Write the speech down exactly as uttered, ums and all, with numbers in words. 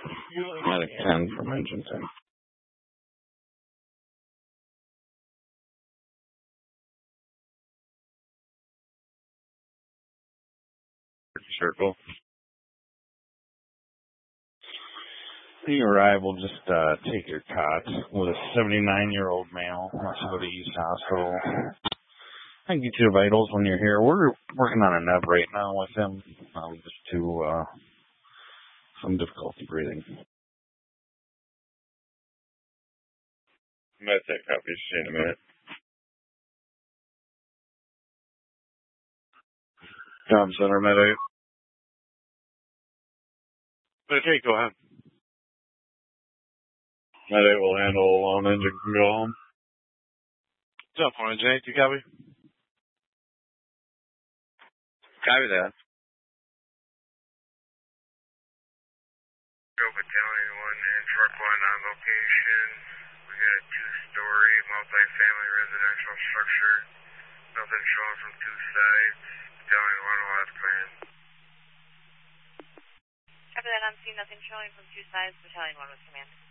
Medic ten from engine ten. Circle. The arrival, just uh, take your cot with a seventy-nine-year-old male. Let's go to East Hospital. I can get you the vitals when you're here. We're working on a nub right now with him. Um, just to uh, some difficulty breathing. I'm going to take copies in a minute. Tom Center, Med eight. Okay, go ahead. Med eight will handle lone engine. Can go home. What's up, engine eight? You copy? Copy that. Go Battalion one and Truck one on location. We got a two-story multi-family residential structure. Nothing showing from two sides. Battalion one will have command. Copy that. I'm seeing nothing showing from two sides. Battalion one with command.